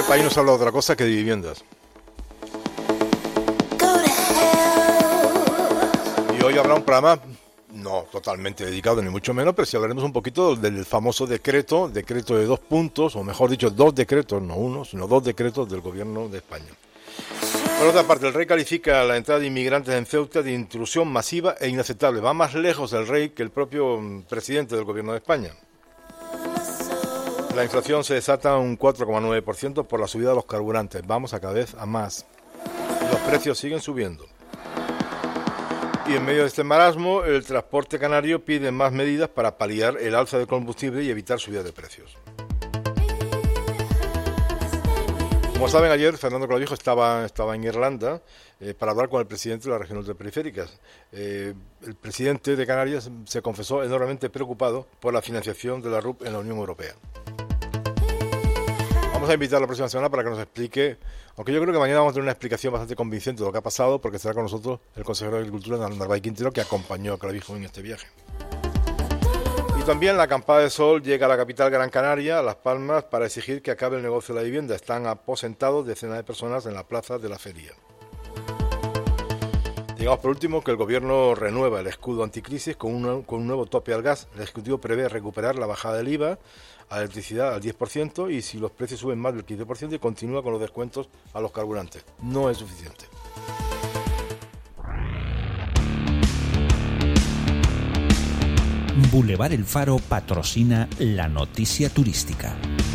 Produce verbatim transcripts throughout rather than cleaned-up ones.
país no se habla de otra cosa que de viviendas. Y hoy habrá un programa no totalmente dedicado, ni mucho menos, pero sí hablaremos un poquito del famoso decreto, decreto de dos puntos, o mejor dicho, dos decretos, no uno, sino dos decretos del gobierno de España. Por otra parte, el rey califica la entrada de inmigrantes en Ceuta de intrusión masiva e inaceptable. Va más lejos el rey que el propio presidente del gobierno de España. La inflación se desata un cuatro coma nueve por ciento por la subida de los carburantes. Vamos a cada vez a más. Los precios siguen subiendo. Y en medio de este marasmo, el transporte canario pide más medidas para paliar el alza del combustible y evitar subida de precios. Como saben, ayer Fernando Clavijo estaba, estaba en Irlanda eh, para hablar con el presidente de las regiones ultraperiféricas. Eh, el presidente de Canarias se confesó enormemente preocupado por la financiación de la R U P en la Unión Europea. Vamos a invitar la próxima semana para que nos explique, aunque yo creo que mañana vamos a tener una explicación bastante convincente de lo que ha pasado, porque estará con nosotros el consejero de Agricultura, Narváez Quintero, que acompañó a Clavijo en este viaje. Y también la acampada de sol llega a la capital Gran Canaria, a Las Palmas, para exigir que acabe el negocio de la vivienda. Están aposentados decenas de personas en la plaza de la feria. Digamos por último que el gobierno renueva el escudo anticrisis con un, con un nuevo tope al gas. El Ejecutivo prevé recuperar la bajada del I V A a la electricidad al diez por ciento y si los precios suben más del quince por ciento y continúa con los descuentos a los carburantes. No es suficiente. Boulevard El Faro patrocina la noticia turística.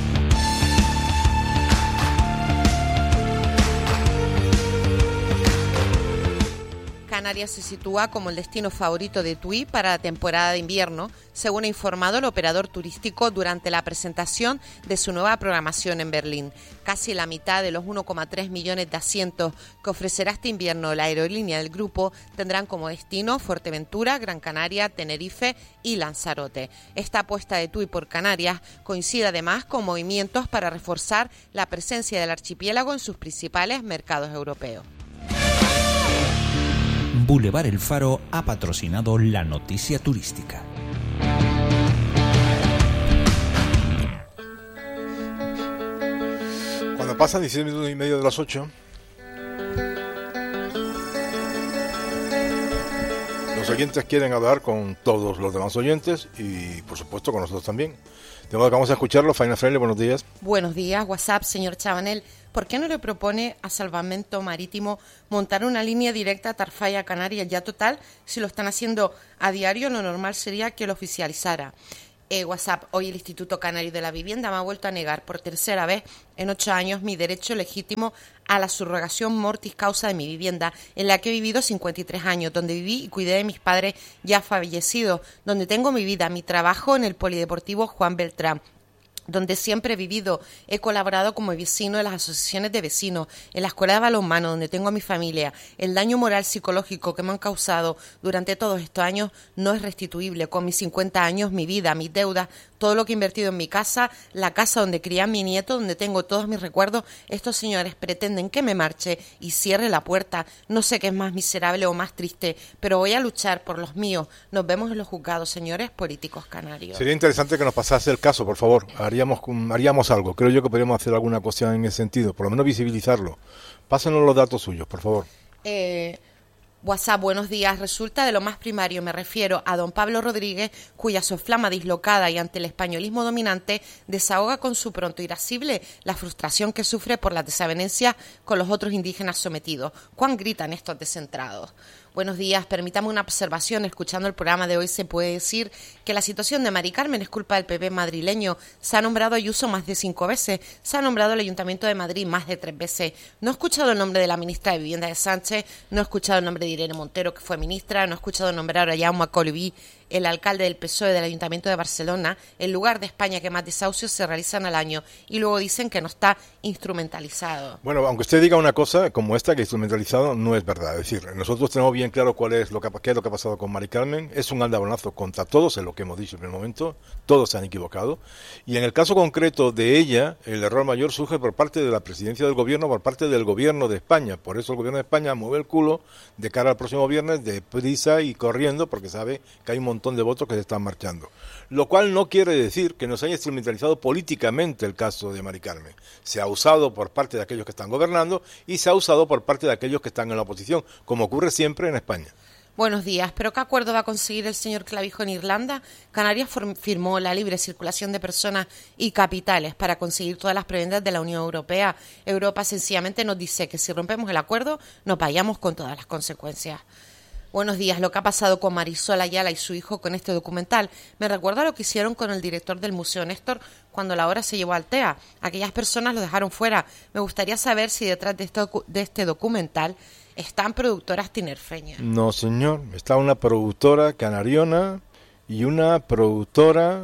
Canarias se sitúa como el destino favorito de TUI para la temporada de invierno, según ha informado el operador turístico durante la presentación de su nueva programación en Berlín. Casi la mitad de los uno coma tres millones de asientos que ofrecerá este invierno la aerolínea del grupo tendrán como destino Fuerteventura, Gran Canaria, Tenerife y Lanzarote. Esta apuesta de TUI por Canarias coincide además con movimientos para reforzar la presencia del archipiélago en sus principales mercados europeos. Boulevard El Faro ha patrocinado la noticia turística. Cuando pasan diecisiete minutos y medio de las ocho, los oyentes quieren hablar con todos los demás oyentes y, por supuesto, con nosotros también. De modo que vamos a escucharlo. Faina Freire, buenos días. Buenos días, WhatsApp, señor Chabanel. ¿Por qué no le propone a Salvamento Marítimo montar una línea directa a Tarfaya, Canarias? Ya total, si lo están haciendo a diario, lo normal sería que lo oficializara. Eh, WhatsApp, hoy el Instituto Canario de la Vivienda me ha vuelto a negar por tercera vez en ocho años mi derecho legítimo a la subrogación mortis causa de mi vivienda, en la que he vivido cincuenta y tres años, donde viví y cuidé de mis padres ya fallecidos, donde tengo mi vida, mi trabajo en el Polideportivo Juan Beltrán, donde siempre he vivido, he colaborado como vecino en las asociaciones de vecinos, en la escuela de balonmano, donde tengo a mi familia. El daño moral psicológico que me han causado durante todos estos años no es restituible. Con mis cincuenta años, mi vida, mis deudas, todo lo que he invertido en mi casa, la casa donde crié a mi nieto, donde tengo todos mis recuerdos, estos señores pretenden que me marche y cierre la puerta. No sé qué es más miserable o más triste, pero voy a luchar por los míos. Nos vemos en los juzgados, señores políticos canarios. Sería interesante que nos pasase el caso, por favor. Haríamos, haríamos algo. Creo yo que podríamos hacer alguna cuestión en ese sentido, por lo menos visibilizarlo. Pásenos los datos suyos, por favor. Eh... WhatsApp, buenos días. Resulta de lo más primario, me refiero a don Pablo Rodríguez, cuya soflama dislocada y ante el españolismo dominante desahoga con su pronto irascible la frustración que sufre por las desavenencias con los otros indígenas sometidos. ¿Cuán gritan estos descentrados? Buenos días, permítame una observación. Escuchando el programa de hoy se puede decir que la situación de Mari Carmen es culpa del P P madrileño. Se ha nombrado a Ayuso más de cinco veces, se ha nombrado al Ayuntamiento de Madrid más de tres veces. No he escuchado el nombre de la ministra de Vivienda de Sánchez, no he escuchado el nombre de Irene Montero, que fue ministra, no he escuchado nombrar a Jaume Colibí, el alcalde del P S O E del Ayuntamiento de Barcelona, el lugar de España que más desahucios se realizan al año, y luego dicen que no está instrumentalizado. Bueno, aunque usted diga una cosa como esta, que instrumentalizado, no es verdad. Es decir, nosotros tenemos bien claro cuál es lo que, qué es lo que ha pasado con Mari Carmen. Es un aldabonazo contra todos, en lo que hemos dicho en el momento. Todos se han equivocado. Y en el caso concreto de ella, el error mayor surge por parte de la presidencia del gobierno, por parte del gobierno de España. Por eso el gobierno de España mueve el culo de cara al próximo viernes, de prisa y corriendo, porque sabe que hay un montón montón de votos que se están marchando. Lo cual no quiere decir que nos haya instrumentalizado políticamente el caso de Mari Carmen. Se ha usado por parte de aquellos que están gobernando y se ha usado por parte de aquellos que están en la oposición, como ocurre siempre en España. Buenos días. ¿Pero qué acuerdo va a conseguir el señor Clavijo en Irlanda? Canarias firmó la libre circulación de personas y capitales para conseguir todas las prebendas de la Unión Europea. Europa sencillamente nos dice que si rompemos el acuerdo nos vayamos con todas las consecuencias. Buenos días. Lo que ha pasado con Marisol Ayala y su hijo con este documental me recuerda a lo que hicieron con el director del Museo Néstor cuando la obra se llevó a Altea. Aquellas personas lo dejaron fuera. Me gustaría saber si detrás de este, de este documental están productoras tinerfeñas. No, señor. Está una productora canariona y una productora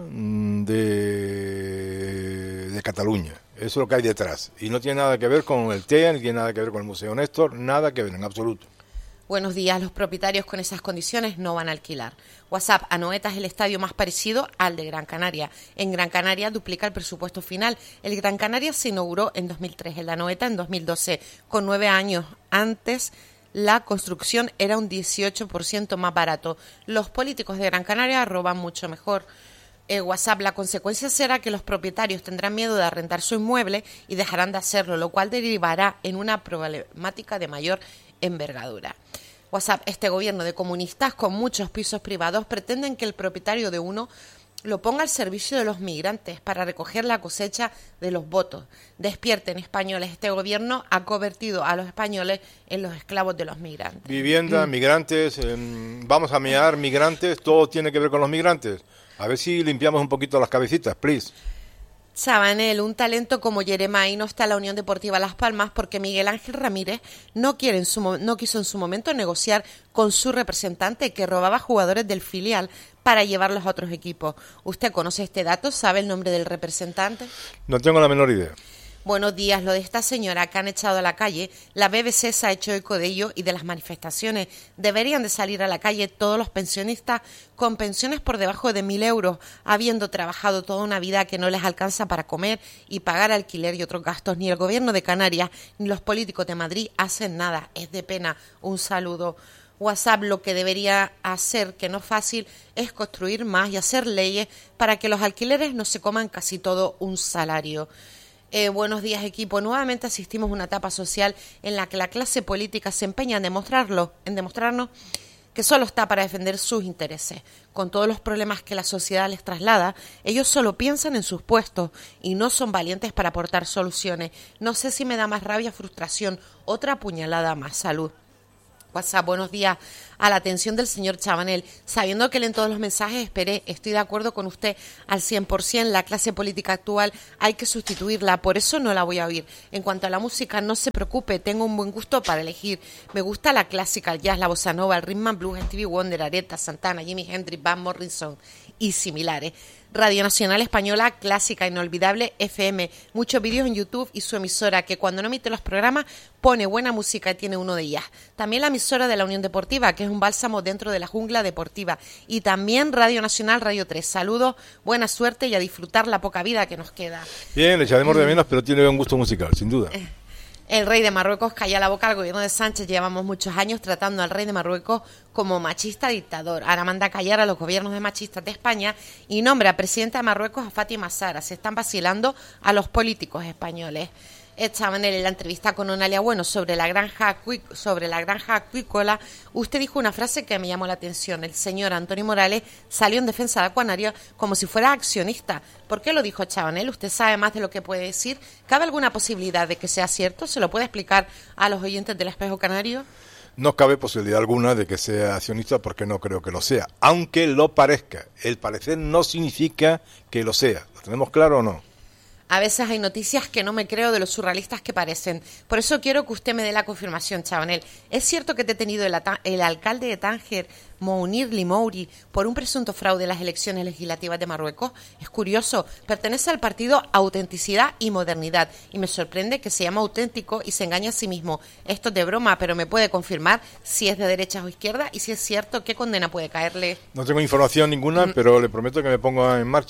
de, de Cataluña. Eso es lo que hay detrás. Y no tiene nada que ver con el T E A, ni tiene nada que ver con el Museo Néstor, nada que ver en absoluto. Buenos días. Los propietarios con esas condiciones no van a alquilar. WhatsApp, Anoeta es el estadio más parecido al de Gran Canaria. En Gran Canaria duplica el presupuesto final. El Gran Canaria se inauguró en dos mil tres, el de Anoeta en dos mil doce. Con nueve años antes, la construcción era un dieciocho por ciento más barato. Los políticos de Gran Canaria roban mucho mejor. Eh, WhatsApp, la consecuencia será que los propietarios tendrán miedo de arrendar su inmueble y dejarán de hacerlo, lo cual derivará en una problemática de mayor envergadura. WhatsApp, este gobierno de comunistas con muchos pisos privados pretenden que el propietario de uno lo ponga al servicio de los migrantes para recoger la cosecha de los votos. Despierten, españoles, este gobierno ha convertido a los españoles en los esclavos de los migrantes. Vivienda, mm. migrantes, eh, vamos a mear migrantes, todo tiene que ver con los migrantes. A ver si limpiamos un poquito las cabecitas, please. Chabanel, un talento como Yeremay no está en la Unión Deportiva Las Palmas porque Miguel Ángel Ramírez no, quiere en su, no quiso en su momento negociar con su representante que robaba jugadores del filial para llevarlos a otros equipos. ¿Usted conoce este dato? ¿Sabe el nombre del representante? No tengo la menor idea. Buenos días. Lo de esta señora que han echado a la calle, la B B C se ha hecho eco de ello y de las manifestaciones. Deberían de salir a la calle todos los pensionistas con pensiones por debajo de mil euros, habiendo trabajado toda una vida que no les alcanza para comer y pagar alquiler y otros gastos. Ni el gobierno de Canarias ni los políticos de Madrid hacen nada. Es de pena. Un saludo. WhatsApp, lo que debería hacer, que no es fácil, es construir más y hacer leyes para que los alquileres no se coman casi todo un salario. Eh, buenos días, equipo. Nuevamente asistimos a una etapa social en la que la clase política se empeña en demostrarlo, en demostrarnos que solo está para defender sus intereses. Con todos los problemas que la sociedad les traslada, ellos solo piensan en sus puestos y no son valientes para aportar soluciones. No sé si me da más rabia, frustración, otra puñalada más. Salud. WhatsApp, buenos días. A la atención del señor Chabanel, sabiendo que leen todos los mensajes, esperé, estoy de acuerdo con usted al cien por ciento, la clase política actual hay que sustituirla, por eso no la voy a oír. En cuanto a la música, no se preocupe, tengo un buen gusto para elegir. Me gusta la clásica, el jazz, la bossa nova, el rhythm and blues, Stevie Wonder, Aretha, Santana, Jimi Hendrix, Van Morrison y similares. Radio Nacional Española, clásica, inolvidable, F M, muchos vídeos en YouTube y su emisora, que cuando no emite los programas pone buena música y tiene uno de ellas. También la emisora de la Unión Deportiva, que es un bálsamo dentro de la jungla deportiva. Y también Radio Nacional, Radio tres. Saludos, buena suerte y a disfrutar la poca vida que nos queda. Bien, le echaremos de menos, pero tiene un gusto musical, sin duda. Eh. El rey de Marruecos calla la boca al gobierno de Sánchez. Llevamos muchos años tratando al rey de Marruecos como machista dictador. Ahora manda callar a los gobiernos de machistas de España y nombra a presidenta de Marruecos a Fátima Zahra. Se están vacilando a los políticos españoles. Estaban en la entrevista con Onalia Bueno sobre la granja sobre la granja acuícola. Usted dijo una frase que me llamó la atención. El señor Antonio Morales salió en defensa de Acuanario como si fuera accionista. ¿Por qué lo dijo Chabanel? ¿Usted sabe más de lo que puede decir? ¿Cabe alguna posibilidad de que sea cierto? ¿Se lo puede explicar a los oyentes del Espejo Canario? No cabe posibilidad alguna de que sea accionista porque no creo que lo sea, aunque lo parezca. El parecer no significa que lo sea. ¿Lo tenemos claro o no? A veces hay noticias que no me creo de los surrealistas que parecen. Por eso quiero que usted me dé la confirmación, Chabanel. ¿Es cierto que he detenido el, el alcalde de Tánger, Mounir Limouri, por un presunto fraude en las elecciones legislativas de Marruecos? Es curioso, pertenece al partido Autenticidad y Modernidad y me sorprende que se llama auténtico y se engaña a sí mismo. Esto es de broma, pero me puede confirmar si es de derecha o izquierda y si es cierto, ¿qué condena puede caerle? No tengo información ninguna, mm. pero le prometo que me pongo en marcha.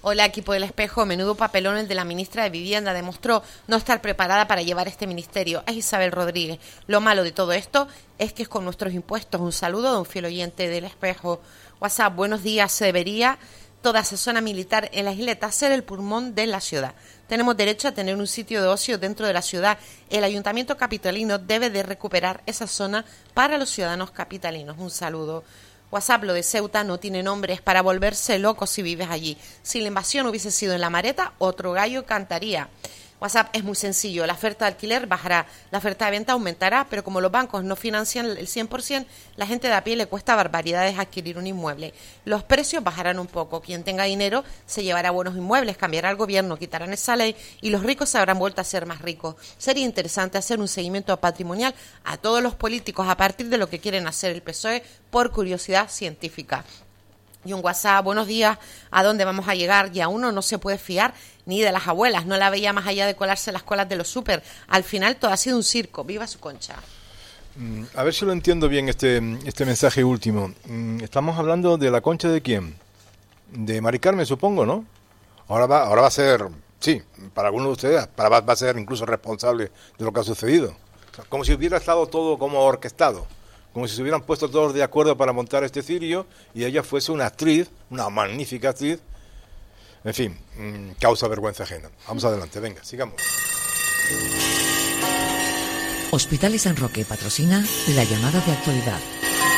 Hola, equipo del Espejo. Menudo papelón el de la ministra de Vivienda. Demostró no estar preparada para llevar este ministerio. Es Isabel Rodríguez. Lo malo de todo esto es que es con nuestros impuestos. Un saludo de un fiel oyente del Espejo. WhatsApp, buenos días. Se debería toda esa zona militar en la isleta ser el pulmón de la ciudad. Tenemos derecho a tener un sitio de ocio dentro de la ciudad. El ayuntamiento capitalino debe de recuperar esa zona para los ciudadanos capitalinos. Un saludo. WhatsApp, lo de Ceuta no tiene nombre, es para volverse loco si vives allí. Si la invasión hubiese sido en La Mareta, otro gallo cantaría. WhatsApp, es muy sencillo, la oferta de alquiler bajará, la oferta de venta aumentará, pero como los bancos no financian el cien por ciento, la gente de a pie le cuesta barbaridades adquirir un inmueble. Los precios bajarán un poco, quien tenga dinero se llevará buenos inmuebles, cambiará el gobierno, quitarán esa ley y los ricos se habrán vuelto a ser más ricos. Sería interesante hacer un seguimiento patrimonial a todos los políticos a partir de lo que quieren hacer el P S O E por curiosidad científica. Y un WhatsApp, buenos días, ¿a dónde vamos a llegar? Ya uno no se puede fiar ni de las abuelas, no la veía más allá de colarse las colas de los súper. Al final todo ha sido un circo, viva su Concha. A ver si lo entiendo bien este, este mensaje último. Estamos hablando de la Concha de quién? De Mari Carmen, supongo, ¿no? Ahora va, ahora va a ser, sí, para algunos de ustedes, para va, va a ser incluso responsable de lo que ha sucedido. O sea, como si hubiera estado todo como orquestado. Como si se hubieran puesto todos de acuerdo para montar este cirio y ella fuese una actriz, una magnífica actriz. En fin, mmm, causa vergüenza ajena. Vamos adelante, venga, sigamos. Hospitales San Roque patrocina la llamada de actualidad.